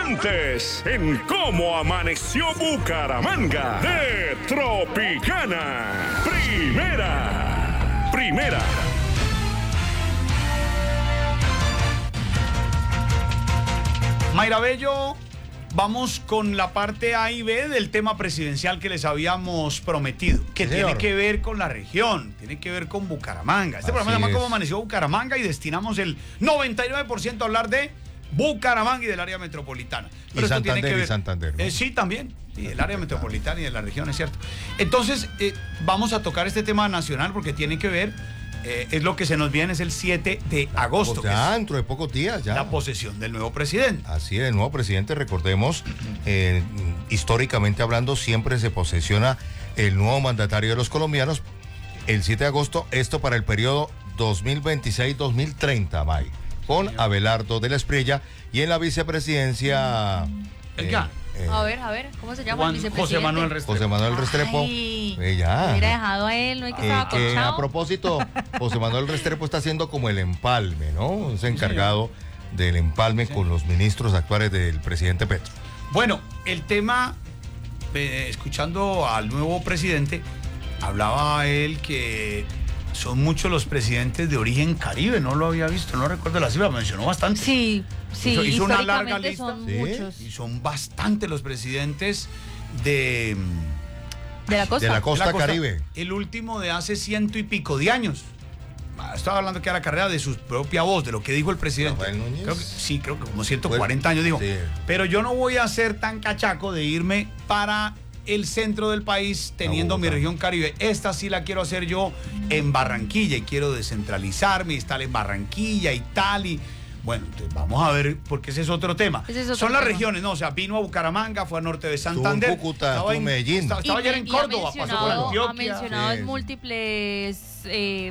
participantes en Cómo Amaneció Bucaramanga de Tropicana. Primera. Mayra Bello, vamos con la parte A y B del tema presidencial que les habíamos prometido, que tiene que ver con la región, tiene que ver con Bucaramanga. Este programa se llama Cómo Amaneció Bucaramanga y destinamos el 99% a hablar de Bucaramanga y del área metropolitana. Pero y Santander, tiene que ver, y Santander, ¿no? Sí, también. Sí, el área metropolitana y de la región, es cierto. Entonces, vamos a tocar este tema nacional porque tiene que ver, es lo que se nos viene, es el 7 de agosto. Pues ya, dentro de pocos días, ya. La posesión del nuevo presidente. Así es, el nuevo presidente, recordemos, históricamente hablando, siempre se posesiona el nuevo mandatario de los colombianos el 7 de agosto, esto para el periodo 2026-2030, May, con Abelardo de la Espriella, y en la vicepresidencia... A ver, ¿cómo se llama el vicepresidente? José Manuel Restrepo. Ya. Hubiera dejado a él, no hay que estaba que a propósito, José Manuel Restrepo está haciendo como el empalme, ¿no? Es encargado del empalme con los ministros actuales del presidente Petro. Bueno, el tema, escuchando al nuevo presidente, hablaba él que son muchos los presidentes de origen caribe, no lo había visto, no recuerdo la cifra, mencionó bastante. Sí, hizo una larga lista. Son muchos. Y son bastantes los presidentes de la costa Caribe. El último de hace 100 y pico de años. Estaba hablando que era la carrera de su propia voz, de lo que dijo el presidente. Creo que como 140 años dijo. Sí. Pero yo no voy a ser tan cachaco de irme para el centro del país teniendo mi región Caribe. Esta sí la quiero hacer yo en Barranquilla y quiero descentralizarme y estar en Barranquilla y tal. Y bueno, entonces vamos a ver, porque ese es otro tema. Son las regiones, ¿no? O sea, vino a Bucaramanga, fue a norte de Santander. Estuvo en Cúcuta, estuvo en Medellín. Estaba ayer en Córdoba, pasó por Antioquia. Ha mencionado en múltiples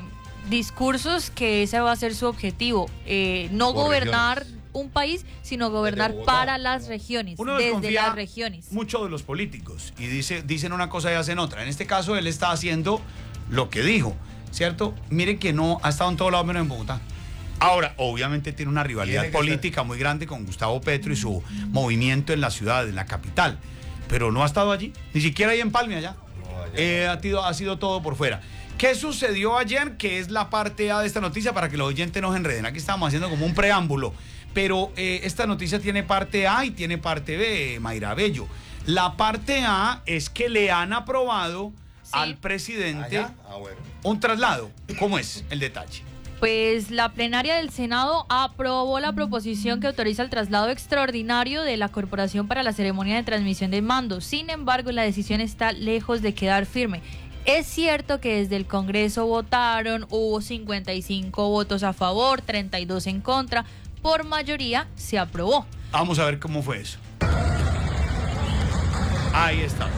discursos que ese va a ser su objetivo. No gobernar un país, sino gobernar para las regiones, desde las regiones. Muchos de los políticos, y dicen una cosa y hacen otra. En este caso, él está haciendo lo que dijo, ¿cierto? Mire que no ha estado en todo lado menos en Bogotá. Ahora, obviamente tiene una rivalidad política muy grande con Gustavo Petro y su movimiento en la ciudad, en la capital. Pero no ha estado allí, ni siquiera ahí en Palme allá. Ha sido todo por fuera. ¿Qué sucedió ayer? Que es la parte A de esta noticia para que los oyentes no se enreden. Aquí estamos haciendo como un preámbulo. Pero esta noticia tiene parte A y tiene parte B, Mayra Bello. La parte A es que le han aprobado al presidente un traslado. ¿Cómo es el detalle? Pues la plenaria del Senado aprobó la proposición que autoriza el traslado extraordinario de la Corporación para la Ceremonia de Transmisión de Mando. Sin embargo, la decisión está lejos de quedar firme. Es cierto que desde el Congreso votaron, hubo 55 votos a favor, 32 en contra. Por mayoría se aprobó. Vamos a ver cómo fue eso. Ahí está.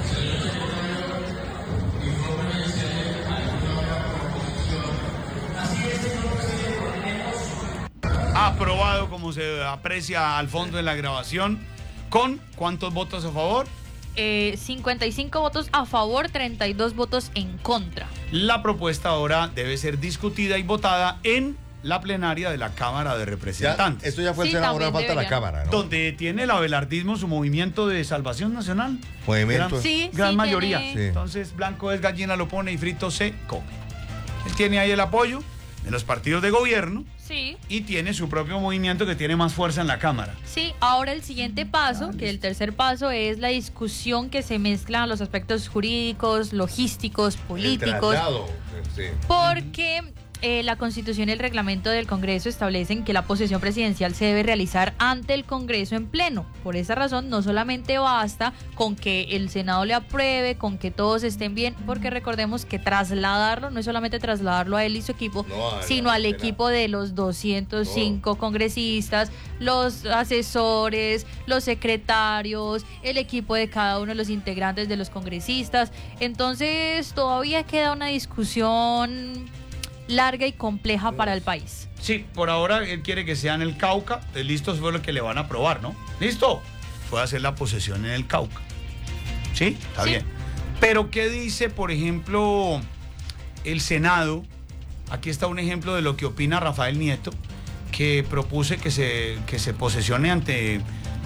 Aprobado, como se aprecia al fondo en la grabación, ¿con cuántos votos a favor? 55 votos a favor, 32 votos en contra. La propuesta ahora debe ser discutida y votada en la plenaria de la Cámara de Representantes. Esto ya fue el Senado, ahora falta la Cámara, ¿no? Donde tiene el abelardismo su movimiento de salvación nacional. Movimiento. Gran mayoría. Sí. Entonces, blanco es gallina, lo pone y frito se come. Él tiene ahí el apoyo de los partidos de gobierno. Sí. Y tiene su propio movimiento que tiene más fuerza en la Cámara. Sí, ahora el siguiente paso, que el tercer paso es la discusión que se mezclan los aspectos jurídicos, logísticos, políticos. El traslado, sí. Porque la Constitución y el reglamento del Congreso establecen que la posesión presidencial se debe realizar ante el Congreso en pleno. Por esa razón, no solamente basta con que el Senado le apruebe, con que todos estén bien, porque recordemos que trasladarlo, no es solamente trasladarlo a él y su equipo, sino al equipo de los 205 congresistas, los asesores, los secretarios, el equipo de cada uno de los integrantes de los congresistas. Entonces, todavía queda una discusión larga y compleja para el país. Sí, por ahora él quiere que sea en el Cauca. Listo, fue lo que le van a aprobar, ¿no? Listo, fue a hacer la posesión en el Cauca. ¿Sí? Está bien. Pero ¿qué dice, por ejemplo, el Senado? Aquí está un ejemplo de lo que opina Rafael Nieto, que propuse que se posesione ante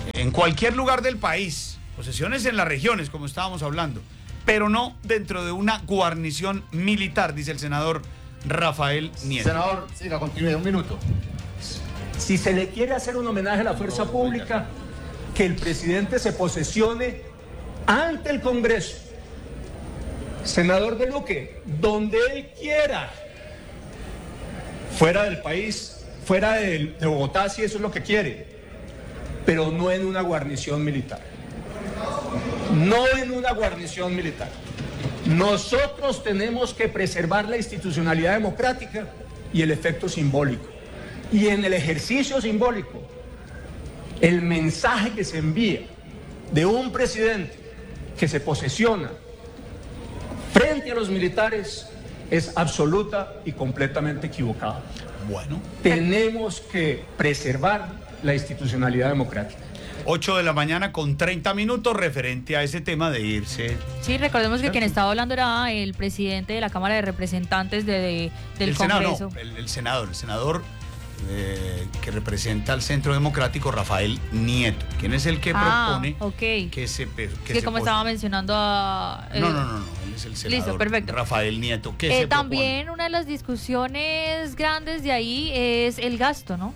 en cualquier lugar del país, posesiones en las regiones, como estábamos hablando, pero no dentro de una guarnición militar, dice el senador Rafael Nieto. Senador, siga, continúe, un minuto. Si se le quiere hacer un homenaje a la fuerza pública, que el presidente se posesione ante el Congreso. Senador de Luque, donde él quiera, fuera del país, fuera de Bogotá, si eso es lo que quiere, pero no en una guarnición militar. No en una guarnición militar. Nosotros tenemos que preservar la institucionalidad democrática y el efecto simbólico. Y en el ejercicio simbólico, el mensaje que se envía de un presidente que se posesiona frente a los militares es absoluta y completamente equivocado. Bueno. Tenemos que preservar la institucionalidad democrática. 8 de la mañana con 30 minutos referente a ese tema de irse. Sí, recordemos que quien estaba hablando era el presidente de la Cámara de Representantes del Congreso. El senador que representa al Centro Democrático, Rafael Nieto, quien es el que propone que se... Que como estaba mencionando a... No, él es el senador. Listo, perfecto. Rafael Nieto, que se también propone. una de las discusiones grandes de ahí es el gasto, ¿no?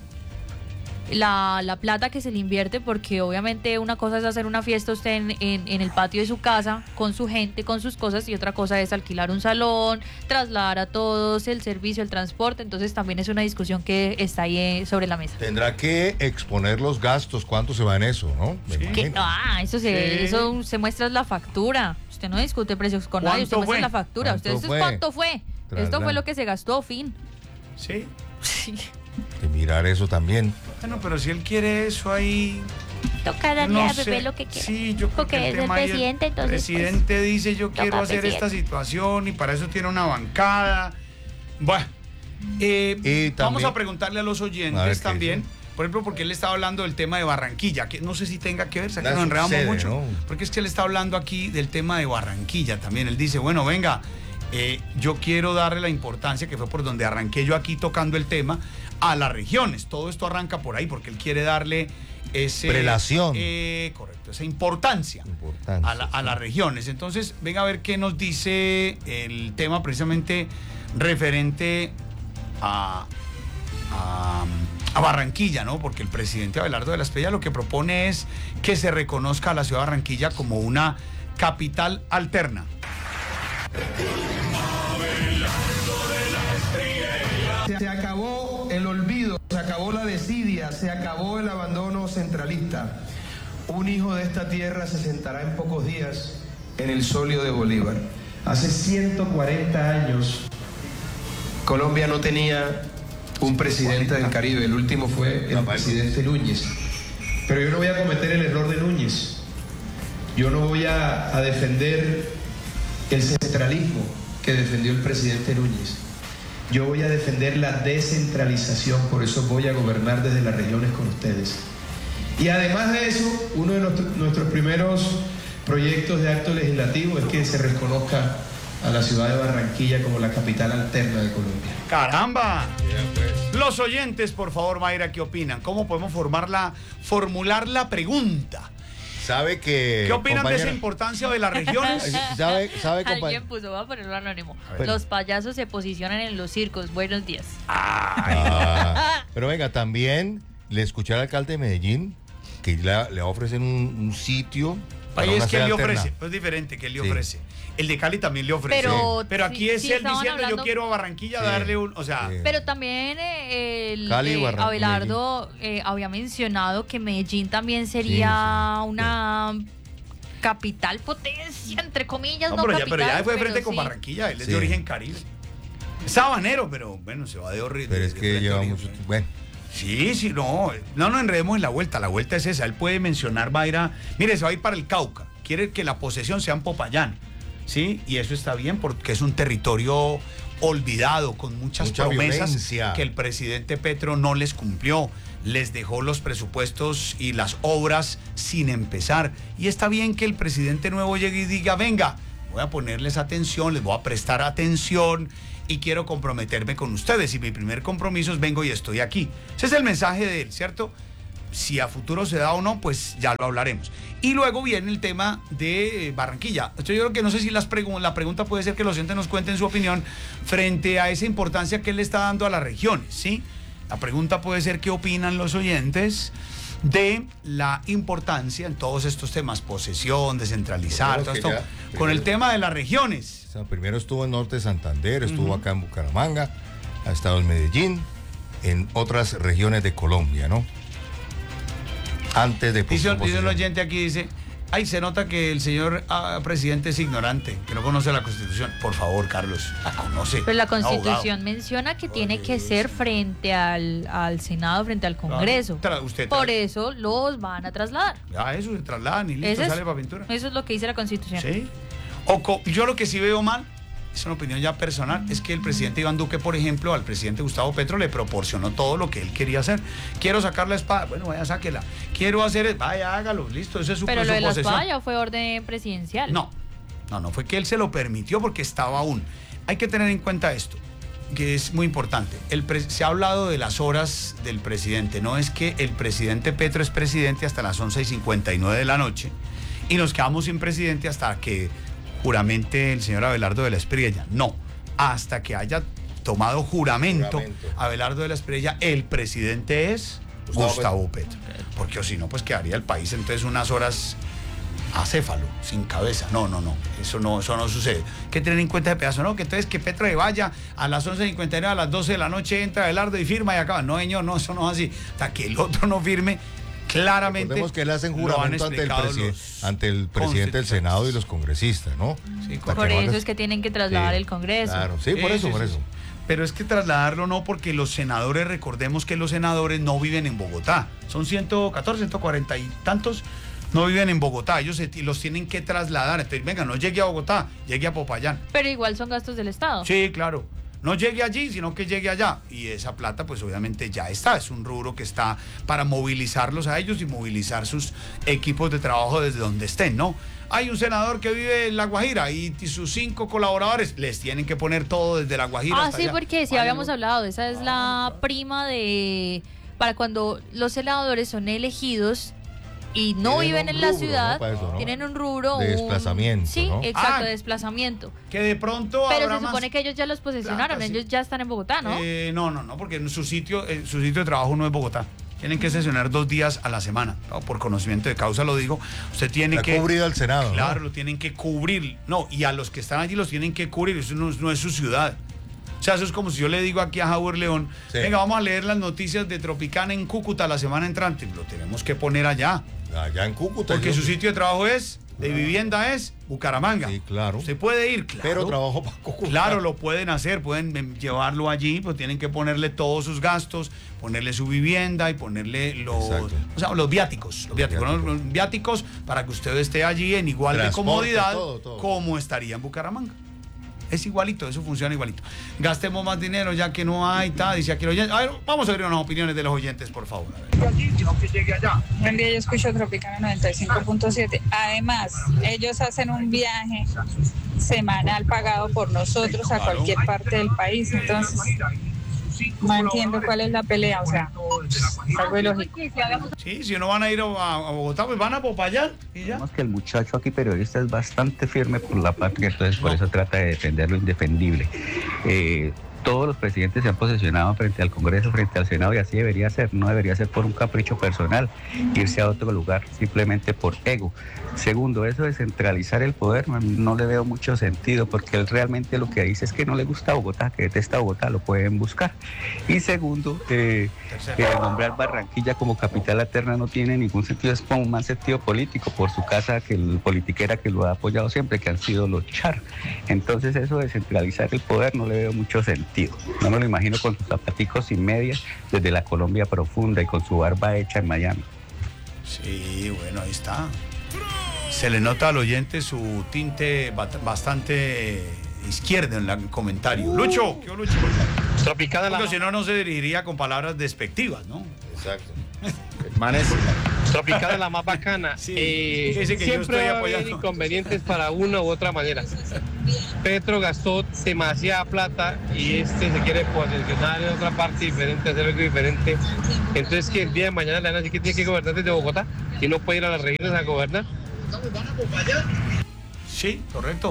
La plata que se le invierte, porque obviamente una cosa es hacer una fiesta usted en el patio de su casa, con su gente, con sus cosas, y otra cosa es alquilar un salón, trasladar a todos, el servicio, el transporte. Entonces también es una discusión que está ahí sobre la mesa. Tendrá que exponer los gastos, cuánto se va en eso, ¿no? Eso se muestra en la factura. Usted no discute precios con nadie, usted muestra la factura. ¿Cuánto fue? Esto fue lo que se gastó, fin. Sí. Que mirar eso también. Bueno, pero si él quiere eso ahí... Toca darle a Pepe lo que quiera. Sí, yo creo porque que es el presidente, entonces... El presidente dice, yo quiero hacer esta situación y para eso tiene una bancada. Bueno, vamos a preguntarle a los oyentes también. Por ejemplo, porque él estaba hablando del tema de Barranquilla, que no sé si tenga que ver, que nos enredamos mucho. ¿No? Porque es que él está hablando aquí del tema de Barranquilla también. Él dice, bueno, venga, yo quiero darle la importancia, que fue por donde arranqué yo aquí tocando el tema, a las regiones. Todo esto arranca por ahí porque él quiere darle prelación. Correcto, esa importancia. A las regiones. Entonces, venga a ver qué nos dice el tema precisamente referente a Barranquilla, ¿no? Porque el presidente Abelardo de la Espriella lo que propone es que se reconozca a la ciudad de Barranquilla como una capital alterna. Se acabó el olvido, se acabó la desidia, se acabó el abandono centralista. Un hijo de esta tierra se sentará en pocos días en el solio de Bolívar. Hace 140 años Colombia no tenía un presidente del Caribe, el último fue el presidente Núñez. Pero yo no voy a cometer el error de Núñez. Yo no voy a defender el centralismo que defendió el presidente Núñez. Yo voy a defender la descentralización, por eso voy a gobernar desde las regiones con ustedes. Y además de eso, uno de nuestros primeros proyectos de acto legislativo es que se reconozca a la ciudad de Barranquilla como la capital alterna de Colombia. ¡Caramba! Los oyentes, por favor, Mayra, ¿qué opinan? ¿Cómo podemos formular la pregunta? ¿Sabe que, ¿Qué opinan de esa importancia de las regiones? ¿Sabe, Alguien puso, voy a ponerlo anónimo. Los payasos se posicionan en los circos. Buenos días. Pero venga, también le escuché al alcalde de Medellín que le ofrecen un sitio. Ahí es que él le ofrece, es diferente que él le ofrece. El de Cali también le ofrece. Pero aquí es él diciendo, yo quiero a Barranquilla darle un... O sea, pero también Abelardo había mencionado que Medellín también sería una capital potencia, entre comillas, no capital. Pero ya fue frente con Barranquilla, él es de origen caribe. Es sabanero, pero bueno, se va de horrible. Pero es que lleva mucho tiempo. Bueno. Sí, no enredemos en la vuelta es esa, él puede mencionar, va a ir mire, se va a ir para el Cauca, quiere que la posesión sea en Popayán, ¿sí? Y eso está bien porque es un territorio olvidado, con muchas promesas violencia que el presidente Petro no les cumplió, les dejó los presupuestos y las obras sin empezar, y está bien que el presidente nuevo llegue y diga, venga, voy a ponerles atención, les voy a prestar atención, y quiero comprometerme con ustedes. Y mi primer compromiso es vengo y estoy aquí. Ese es el mensaje de él, ¿cierto? Si a futuro se da o no, pues ya lo hablaremos. Y luego viene el tema de Barranquilla. Yo creo que no sé si la pregunta puede ser que los oyentes nos cuenten su opinión frente a esa importancia que él le está dando a las regiones, ¿sí? La pregunta puede ser qué opinan los oyentes de la importancia en todos estos temas, posesión, descentralizar, todo esto, con el tema de las regiones. O sea, primero estuvo en Norte de Santander, estuvo acá en Bucaramanga, ha estado en Medellín, en otras regiones de Colombia, ¿no? Antes de dice el oyente aquí, dice, ay, se nota que el señor presidente es ignorante, que no conoce la Constitución. Por favor, Carlos, la conoce. Pero la Constitución menciona que tiene que ser frente al Senado, frente al Congreso. Por eso los van a trasladar. Ya, eso se trasladan y listo, sale para pintura. Eso es lo que dice la Constitución. Sí. Yo lo que sí veo mal, es una opinión ya personal, es que el presidente Iván Duque, por ejemplo, al presidente Gustavo Petro le proporcionó todo lo que él quería hacer. Quiero sacar la espada, bueno, vaya, sáquela. Quiero hacer, vaya, hágalo, listo, eso es su posesión. Pero lo de la espada ya fue orden presidencial. No, fue que él se lo permitió porque estaba aún. Hay que tener en cuenta esto, que es muy importante. Se ha hablado de las horas del presidente, no es que el presidente Petro es presidente hasta las 11:59 de la noche y nos quedamos sin presidente hasta que juramente el señor Abelardo de la Espriella. No, hasta que haya tomado juramento. Abelardo de la Espriella, el presidente es Gustavo Petro. Porque o si no, pues quedaría el país entonces unas horas acéfalo, sin cabeza. No, eso no sucede. Hay que tener en cuenta ese pedazo, ¿no? Que entonces que Petro vaya a las 11:59, a las 12 de la noche entra Abelardo y firma y acaba. No, señor, no, eso no es así. Hasta que el otro no firme, claramente. Recordemos que él hace un juramento ante el presidente del Senado y los congresistas, ¿no? Sí, por eso es que tienen que trasladar el Congreso. Claro, sí, por eso. Pero es que trasladarlo no, porque los senadores, recordemos que los senadores no viven en Bogotá. Son 114, 140 y tantos, no viven en Bogotá. Ellos los tienen que trasladar. Entonces, venga, no llegue a Bogotá, llegue a Popayán. Pero igual son gastos del Estado. Sí, claro. No llegue allí, sino que llegue allá. Y esa plata, pues obviamente ya está. Es un rubro que está para movilizarlos a ellos y movilizar sus equipos de trabajo desde donde estén, ¿no? Hay un senador que vive en La Guajira y sus 5 colaboradores les tienen que poner todo desde La Guajira hasta sí, allá. Porque sí habíamos hablado. Esa es la prima para cuando los senadores son elegidos y no viven en la ciudad, ¿no? Tienen un rubro de desplazamiento. Sí, ¿no? exacto, de desplazamiento. Que de pronto. Pero se supone que ellos ya los posesionaron, ellos ya están en Bogotá, ¿no? No, porque su sitio de trabajo no es Bogotá. Tienen que sesionar 2 días a la semana, ¿no? Por conocimiento de causa lo digo. Usted tiene que cubrir al Senado. Claro, ¿no? Lo tienen que cubrir. No, y a los que están allí los tienen que cubrir. Eso no es su ciudad. O sea, eso es como si yo le digo aquí a Javier León, venga, vamos a leer las noticias de Tropicana en Cúcuta la semana entrante. Lo tenemos que poner allá. Allá en Cúcuta. Porque su sitio de trabajo de vivienda es Bucaramanga. Sí, claro. Usted puede ir, claro. Pero trabajo para Cúcuta. Claro, lo pueden hacer, pueden llevarlo allí, pues tienen que ponerle todos sus gastos, ponerle su vivienda y ponerle los viáticos. Los viáticos para que usted esté allí en igual de comodidad todo. Como estaría en Bucaramanga. Es igualito, eso funciona igualito. Gastemos más dinero ya que no hay, dice aquí el oyente. A ver, vamos a ver unas opiniones de los oyentes, por favor. Buen día, yo escucho Tropicana 95.7. Además, ellos hacen un viaje semanal pagado por nosotros a cualquier parte del país, entonces no entiendo cuál es la pelea, o sea, es algo ilógico. Sí, si no van a ir a Bogotá, pues van a Popayán y ya. Digamos que el muchacho aquí periodista es bastante firme por la patria, entonces por eso trata de defender lo indefendible. Todos los presidentes se han posesionado frente al Congreso, frente al Senado, y así debería ser. No debería ser por un capricho personal, irse a otro lugar simplemente por ego. Segundo, eso de centralizar el poder no le veo mucho sentido, porque él realmente lo que dice es que no le gusta Bogotá, que detesta Bogotá, lo pueden buscar. Y segundo, nombrar Barranquilla como capital eterna no tiene ningún sentido, es como un mal sentido político por su casa, que el politiquera que lo ha apoyado siempre, que han sido los Char. Entonces eso de centralizar el poder no le veo mucho sentido. No me lo imagino con sus zapaticos y medias desde la Colombia profunda y con su barba hecha en Miami. Sí, bueno, ahí está. Se le nota al oyente su tinte bastante izquierdo en el comentario. Lucho, ¿qué Lucho? Porque si no se dirigiría con palabras despectivas, ¿no? Exacto. Tropicana es la más bacana. Sí, dice que siempre yo estoy va a haber apoyando inconvenientes para una u otra manera. Petro gastó demasiada plata y se quiere posesionar en otra parte diferente, hacer algo diferente. Entonces, que el día de mañana le van a decir que tiene que gobernar desde Bogotá y no puede ir a las regiones a gobernar. Sí, correcto.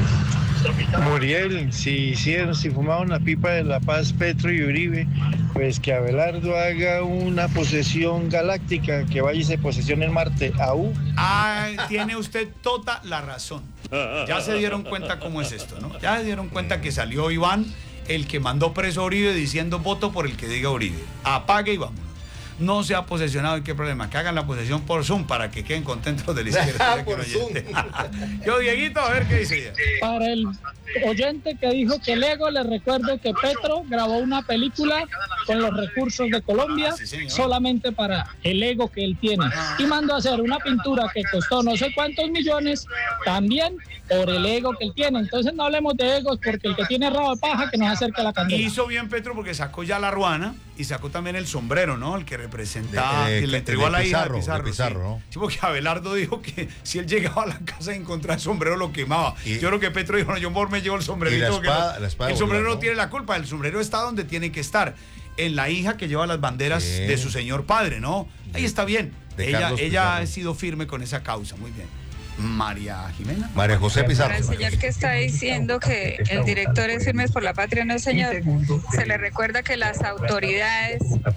Muriel, si fumaron la pipa de La Paz, Petro y Uribe, pues que Abelardo haga una posesión galáctica, que vaya y se posesione en Marte. ¿Aú? Tiene usted toda la razón. Ya se dieron cuenta cómo es esto, ¿no? Ya se dieron cuenta que salió Iván, el que mandó preso a Uribe, diciendo voto por el que diga Uribe. Apague y vámonos. No se ha posesionado, ¿y qué problema? Que hagan la posesión por Zoom para que queden contentos de la izquierda. Por Zoom. Yo, Dieguito, a ver qué dice. Para el oyente que dijo que el ego, les recuerdo que Petro grabó una película con los recursos de Colombia solamente para el ego que él tiene. Y mandó a hacer una pintura que costó no sé cuántos millones, también por el ego que él tiene. Entonces no hablemos de egos, porque el que tiene rabo de paja que nos acerca a la candela. Hizo bien Petro porque sacó ya la ruana y sacó también el sombrero, ¿no? El que representaba, que le entregó a la hija de Pizarro, sí. ¿No? Sí, porque Abelardo dijo que si él llegaba a la casa y encontraba el sombrero lo quemaba. Yo creo que Petro dijo, no, yo me llevo el sombrerito. El sombrero no tiene la culpa, el sombrero está donde tiene que estar, en la hija que lleva las banderas de su señor padre, ¿no? Ahí está bien. Ella ha sido firme con esa causa, muy bien. María Jimena. María José Pizarro. El señor que está diciendo que el director es Firmes por la Patria, no, señor. Se le recuerda que las autoridades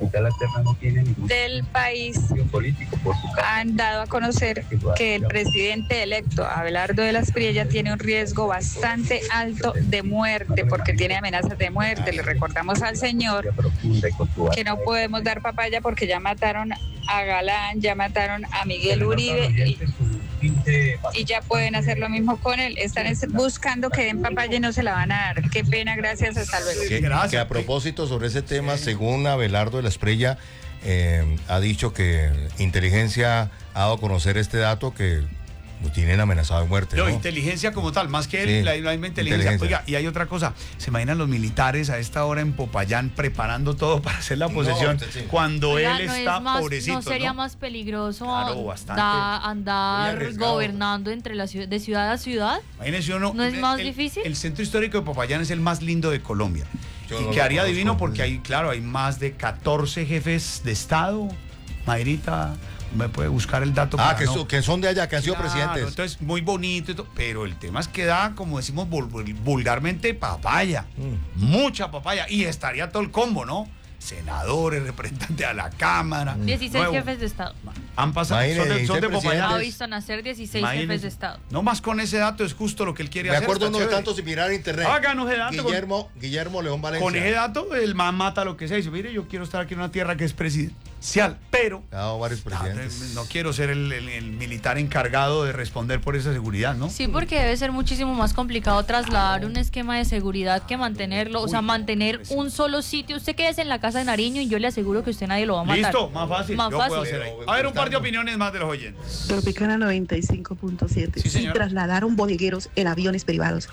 del país han dado a conocer que el presidente electo, Abelardo de las Priellas, tiene un riesgo bastante alto de muerte, porque tiene amenazas de muerte. Le recordamos al señor que no podemos dar papaya porque ya mataron a Galán, ya mataron a Miguel Uribe y ya pueden hacer lo mismo con él. Están buscando que den papaya y no se la van a dar. Qué pena, gracias, hasta luego. Que a propósito sobre ese tema, según Abelardo de la Espriella, ha dicho que Inteligencia ha dado a conocer este dato, que lo tienen amenazado de muerte. No, inteligencia como tal, más que él, la misma inteligencia. Oiga, y hay otra cosa, se imaginan los militares a esta hora en Popayán preparando todo para hacer la posesión, cuando oiga, él está pobrecito. ¿No sería más peligroso andar gobernando entre de ciudad a ciudad? Imagínense uno. ¿No es más difícil? El centro histórico de Popayán es el más lindo de Colombia. Y quedaría divino porque hay más de 14 jefes de Estado. Mayrita me puede buscar el dato. Que son de allá, que han sido presidentes. Entonces, muy bonito y todo, pero el tema es que da, como decimos vulgarmente, papaya. Mucha papaya. Y estaría todo el combo, ¿no? Senadores, representantes a la Cámara. 16 jefes de Estado. Han pasado, son de Popayán. Ha visto nacer 16 jefes de Estado. No más con ese dato, es justo lo que él quiere hacer. Me acuerdo uno de tantos sin mirar internet. Háganos ese dato. Guillermo León Valencia. Con ese dato, el man mata lo que sea. Dice, mire, yo quiero estar aquí en una tierra que es presidencial, pero ha dado varios presidentes. No quiero ser el militar encargado de responder por esa seguridad, ¿no? Sí, porque debe ser muchísimo más complicado trasladar un esquema de seguridad que mantenerlo. O sea, mantener un solo sitio. Usted quédese en la casa de Nariño y yo le aseguro que usted nadie lo va a matar. Listo, más fácil. Puedo hacer ahí. A ver, un par de opiniones más de los oyentes. Tropicana 95.7. Sí, trasladaron bodegueros en aviones privados.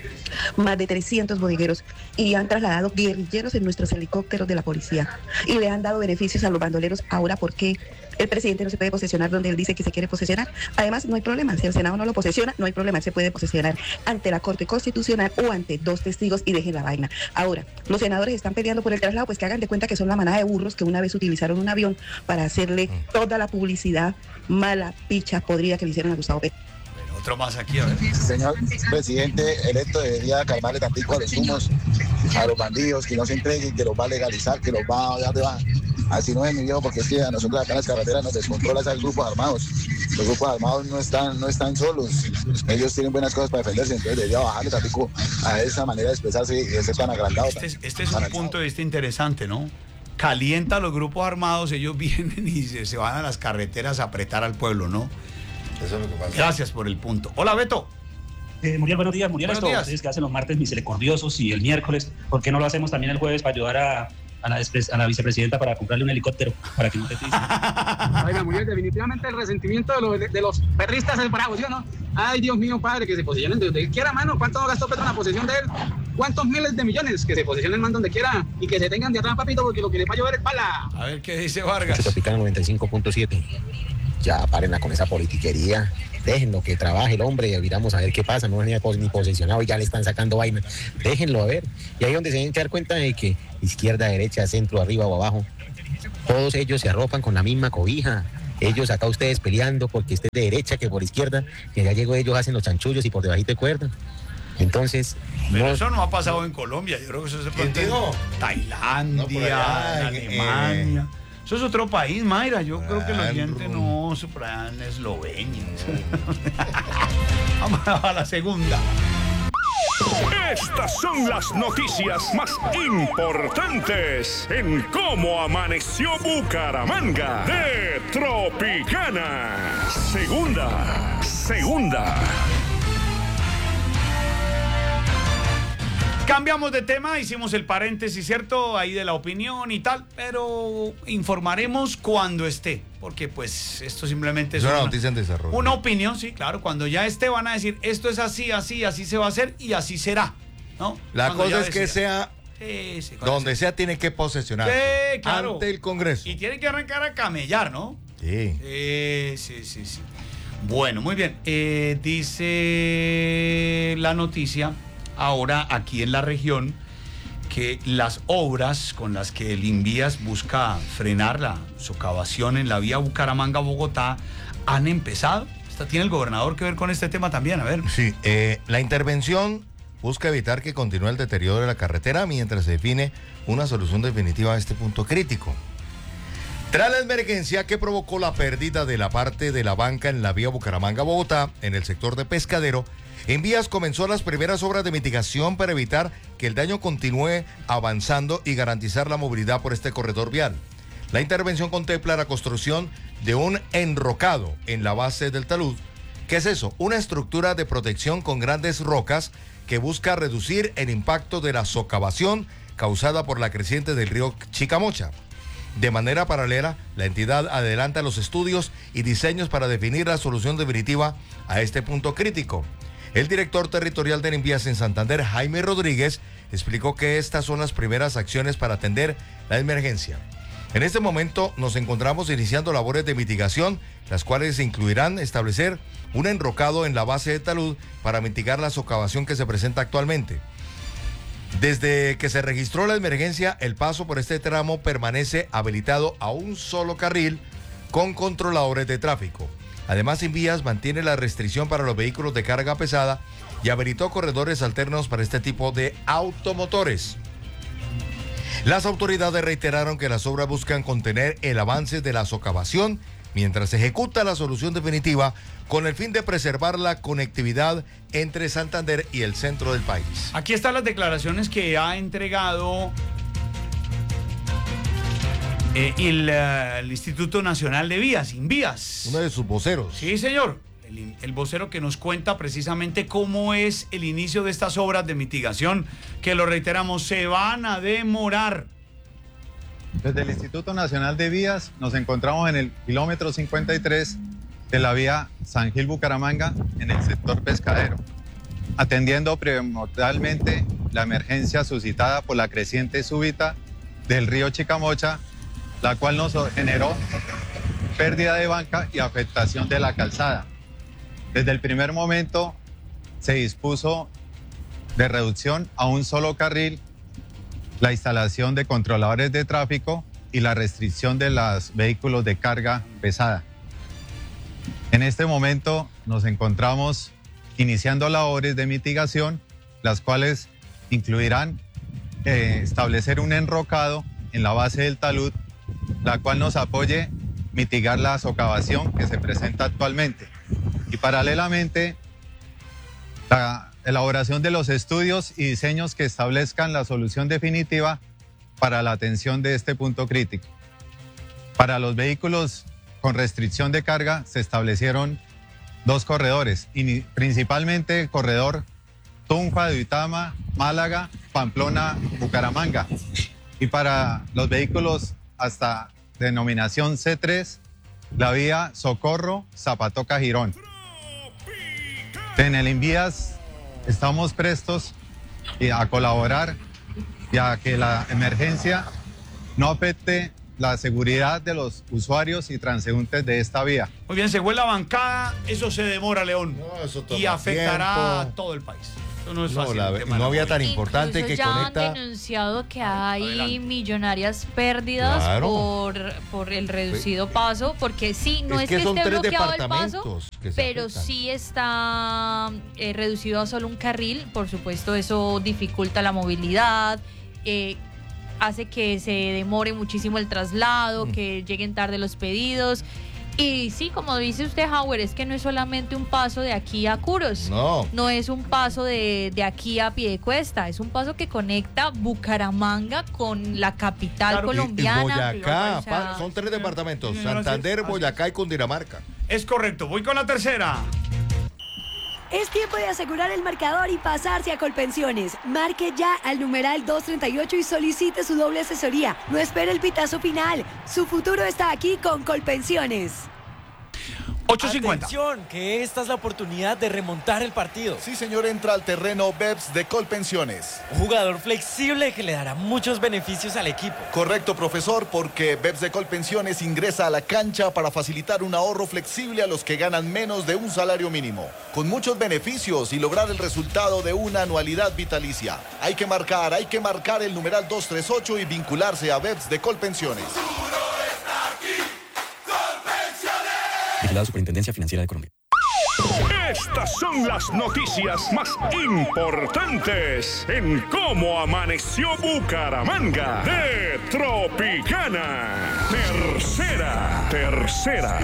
Más de 300 bodegueros, y han trasladado guerrilleros en nuestros helicópteros de la policía y le han dado beneficios a los bandoleros. Ahora, ¿por qué el presidente no se puede posesionar donde él dice que se quiere posesionar? Además, no hay problema, si el Senado no lo posesiona, no hay problema, él se puede posesionar ante la Corte Constitucional o ante 2 testigos y dejen la vaina. Ahora, los senadores están peleando por el traslado, pues que hagan de cuenta que son la manada de burros que una vez utilizaron un avión para hacerle toda la publicidad mala, picha, podrida que le hicieron a Gustavo Petro. Otro más aquí, a ver. Señor presidente electo, debería calmarle tantico a los humos, a los bandidos, que no se entreguen, que los va a legalizar, que los va a dar de baja. Así no es, mi viejo, porque es que a nosotros acá en las carreteras nos descontrola esos grupos armados. Los grupos armados no están solos, ellos tienen buenas cosas para defenderse, entonces debería bajarle tantico a esa manera de expresarse y de ser tan agrandado. Este es un punto de vista interesante, ¿no? Calienta a los grupos armados, ellos vienen y se van a las carreteras a apretar al pueblo, ¿no? Eso es lo que pasa. Gracias por el punto. Hola, Beto. Muriel, buenos días. Muriel, buenos días. Ustedes que hacen los martes misericordiosos y el miércoles, ¿por qué no lo hacemos también el jueves para ayudar a la vicepresidenta para comprarle un helicóptero para que no te pise? Oiga, Muriel, definitivamente el resentimiento de los perristas es bravo, ¿sí o no? Ay, Dios mío, padre, que se posesionen donde quiera, mano. ¿Cuánto gastó Petro en la posesión de él? ¿Cuántos miles de millones? Que se posesionen man donde quiera y que se tengan de atrás, papito, porque lo que les va a llover es pala. A ver qué dice Vargas. Tropicana 95.7. Ya párenla con esa politiquería. Déjenlo que trabaje el hombre y miramos a ver qué pasa. No es ni posesionado y ya le están sacando vaina. Déjenlo a ver. Y ahí es donde se deben dar cuenta de que izquierda, derecha, centro, arriba o abajo, todos ellos se arropan con la misma cobija. Ellos acá ustedes peleando porque esté de derecha que por izquierda, que ya llegó ellos hacen los chanchullos y por debajito de cuerda. Entonces... Pero eso no ha pasado en Colombia, yo creo que eso se plantea en Tailandia, Alemania. Eso es otro país, Mayra. Yo creo que el oyente no, eso por allá en Eslovenia. Vamos a la segunda. Estas son las noticias más importantes en Cómo Amaneció Bucaramanga de Tropicana. Segunda. Cambiamos de tema, hicimos el paréntesis, ¿cierto? Ahí de la opinión y tal, pero informaremos cuando esté, porque pues esto simplemente es una noticia en desarrollo. Una opinión, sí, claro, cuando ya esté van a decir, esto es así se va a hacer y así será, ¿no? La cuando cosa es que sea, donde sea tiene que posesionar claro, ante el Congreso. Y tiene que arrancar a camellar, ¿no? Sí. Sí. Bueno, muy bien, dice la noticia... Ahora aquí en la región que las obras con las que el Invías busca frenar la socavación en la vía Bucaramanga-Bogotá han empezado. ¿Tiene el gobernador que ver con este tema también? A ver. Sí, la intervención busca evitar que continúe el deterioro de la carretera mientras se define una solución definitiva a este punto crítico. Tras la emergencia que provocó la pérdida de la parte de la banca en la vía Bucaramanga-Bogotá, en el sector de Pescadero, Invías comenzó las primeras obras de mitigación para evitar que el daño continúe avanzando y garantizar la movilidad por este corredor vial. La intervención contempla la construcción de un enrocado en la base del talud. ¿Qué es eso? Una estructura de protección con grandes rocas que busca reducir el impacto de la socavación causada por la creciente del río Chicamocha. De manera paralela, la entidad adelanta los estudios y diseños para definir la solución definitiva a este punto crítico. El director territorial de Invías en Santander, Jaime Rodríguez, explicó que estas son las primeras acciones para atender la emergencia. En este momento nos encontramos iniciando labores de mitigación, las cuales incluirán establecer un enrocado en la base de talud para mitigar la socavación que se presenta actualmente. Desde que se registró la emergencia, el paso por este tramo permanece habilitado a un solo carril con controladores de tráfico. Además, Invías mantiene la restricción para los vehículos de carga pesada y habilitó corredores alternos para este tipo de automotores. Las autoridades reiteraron que las obras buscan contener el avance de la socavación mientras se ejecuta la solución definitiva con el fin de preservar la conectividad entre Santander y el centro del país. Aquí están las declaraciones que ha entregado el Instituto Nacional de Vías, Invías. Uno de sus voceros. Sí, señor. El vocero que nos cuenta precisamente cómo es el inicio de estas obras de mitigación, que lo reiteramos, se van a demorar. Desde el Instituto Nacional de Vías nos encontramos en el kilómetro 53 de la vía San Gil Bucaramanga en el sector Pescadero, atendiendo primordialmente la emergencia suscitada por la creciente súbita del río Chicamocha, la cual nos generó pérdida de banca y afectación de la calzada. Desde el primer momento se dispuso de reducción a un solo carril, la instalación de controladores de tráfico y la restricción de los vehículos de carga pesada. En este momento nos encontramos iniciando labores de mitigación, las cuales incluirán establecer un enrocado en la base del talud, la cual nos apoye mitigar la socavación que se presenta actualmente. Y paralelamente, la elaboración de los estudios y diseños que establezcan la solución definitiva para la atención de este punto crítico. Para los vehículos con restricción de carga se establecieron 2 corredores, y principalmente el corredor Tunja, Duitama, Málaga, Pamplona, Bucaramanga. Y para los vehículos hasta denominación C3, la vía Socorro, Zapatoca, Girón. En el Invías estamos prestos a colaborar y a que la emergencia no afecte la seguridad de los usuarios y transeúntes de esta vía. Muy bien, según la bancada, eso se demora, León. No, eso toma y afectará tiempo. a todo el país. Eso no es No, fácil. no había tan importante que ya conecta. han denunciado que hay millonarias pérdidas Claro. por el reducido paso, porque sí, no Es es que que son esté 3 bloqueado el paso, departamentos que se pero afectan. sí está reducido a solo un carril. Por supuesto, eso dificulta la movilidad, hace que se demore muchísimo el traslado, que lleguen tarde los pedidos. Y sí, como dice usted, Howard, es que no es solamente un paso de aquí a Curos. No es un paso de aquí a Piedecuesta. Es un paso que conecta Bucaramanga con la capital colombiana. Y Boyacá, O sea, son 3 departamentos, Santander, Boyacá y Cundinamarca. Es correcto, voy con la tercera. Es tiempo de asegurar el marcador y pasarse a Colpensiones. Marque ya al numeral 238 y solicite su doble asesoría. No espere el pitazo final. Su futuro está aquí con Colpensiones. 8:50. Atención, que esta es la oportunidad de remontar el partido. Sí, señor, entra al terreno BEPS de Colpensiones. Un jugador flexible que le dará muchos beneficios al equipo. Correcto, profesor, porque BEPS de Colpensiones ingresa a la cancha para facilitar un ahorro flexible a los que ganan menos de un salario mínimo, con muchos beneficios y lograr el resultado de una anualidad vitalicia. Hay que marcar el numeral 238 y vincularse a BEPS de Colpensiones. Vigilado Superintendencia Financiera de Colombia. Estas son las noticias más importantes en Cómo Amaneció Bucaramanga de Tropicana. Tercera.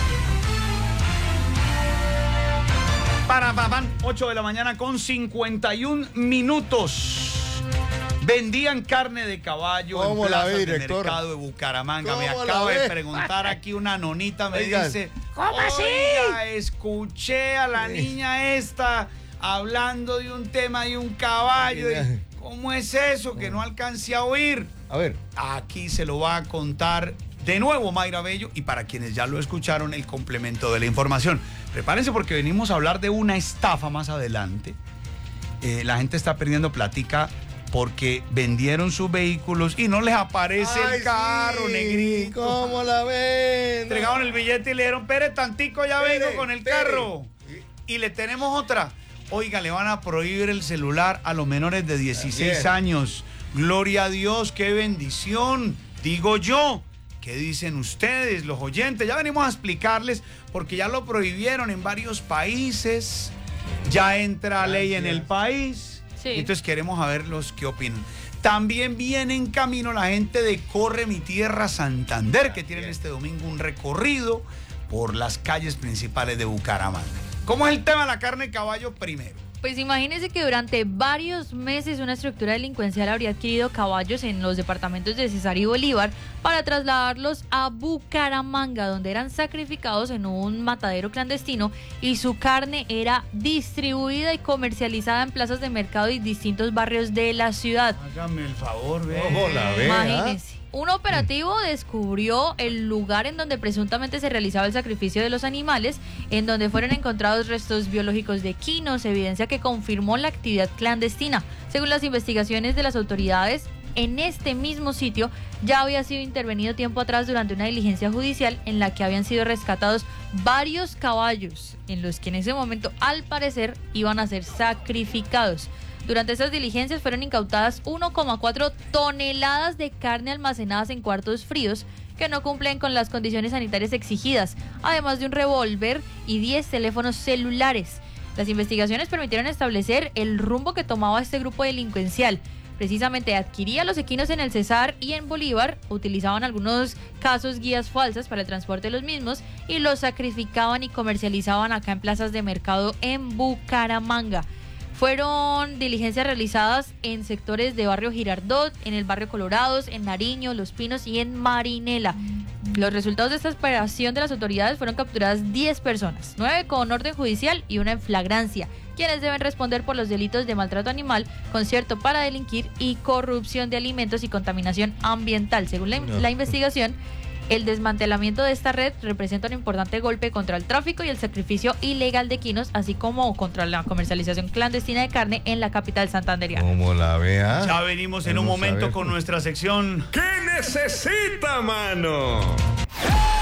Para 8 de la mañana con 51 minutos. Vendían carne de caballo en plazas de mercado de Bucaramanga. Me acaba de preguntar aquí una nonita, me dice, ¿cómo así? Oiga, escuché a la niña esta hablando de un tema de un caballo. ¿Cómo es eso? Que no alcancé a oír. A ver. Aquí se lo va a contar de nuevo Mayra Bello, y para quienes ya lo escucharon, el complemento de la información. Prepárense porque venimos a hablar de una estafa más adelante. La gente está perdiendo platica porque vendieron sus vehículos y no les aparece el carro, negrito. ¿Cómo la ven? Entregaron el billete y le dijeron, espere tantico, ya vengo con el carro. Y le tenemos otra. Oiga, le van a prohibir el celular a los menores de 16 años. Gloria a Dios, qué bendición, digo yo. ¿Qué dicen ustedes, los oyentes? Ya venimos a explicarles, porque ya lo prohibieron en varios países. Ya entra ley en el país. Sí. Entonces queremos saberlos qué opinan. También viene en camino la gente de Corre Mi Tierra Santander, que tienen este domingo un recorrido por las calles principales de Bucaramanga. ¿Cómo es el tema de la carne de caballo primero? Pues imagínense que durante varios meses una estructura delincuencial habría adquirido caballos en los departamentos de Cesar y Bolívar para trasladarlos a Bucaramanga, donde eran sacrificados en un matadero clandestino y su carne era distribuida y comercializada en plazas de mercado y distintos barrios de la ciudad. Hágame el favor, ve. Imagínense. Un operativo descubrió el lugar en donde presuntamente se realizaba el sacrificio de los animales, en donde fueron encontrados restos biológicos de equinos, evidencia que confirmó la actividad clandestina. Según las investigaciones de las autoridades, en este mismo sitio ya había sido intervenido tiempo atrás durante una diligencia judicial en la que habían sido rescatados varios caballos, en los que en ese momento, al parecer, iban a ser sacrificados. Durante estas diligencias fueron incautadas 1,4 toneladas de carne almacenadas en cuartos fríos que no cumplen con las condiciones sanitarias exigidas, además de un revólver y 10 teléfonos celulares. Las investigaciones permitieron establecer el rumbo que tomaba este grupo delincuencial. Precisamente adquiría los equinos en el Cesar y en Bolívar, utilizaban algunos casos guías falsas para el transporte de los mismos y los sacrificaban y comercializaban acá en plazas de mercado en Bucaramanga. Fueron diligencias realizadas en sectores de barrio Girardot, en el barrio Colorados, en Nariño, Los Pinos y en Marinela. Los resultados de esta operación de las autoridades fueron capturadas 10 personas, 9 con orden judicial y una en flagrancia, quienes deben responder por los delitos de maltrato animal, concierto para delinquir y corrupción de alimentos y contaminación ambiental. Según la investigación, El desmantelamiento de esta red representa un importante golpe contra el tráfico y el sacrificio ilegal de equinos, así como contra la comercialización clandestina de carne en la capital santandereana. Como la vea. Ya venimos en un momento con nuestra sección ¿Qué necesita, mano?